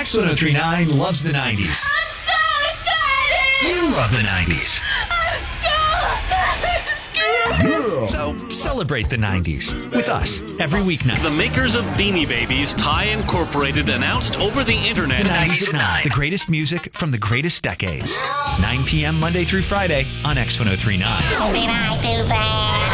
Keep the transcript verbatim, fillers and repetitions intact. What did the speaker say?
X ten thirty-nine loves the nineties. I'm so excited! You love the nineties. I'm so scared! So celebrate the nineties with us every weeknight. The makers of Beanie Babies, Ty Incorporated, announced over the internet. The nineties at nine. The greatest music from the greatest decades. nine p.m. Monday through Friday on X ten thirty-nine. Did I do that?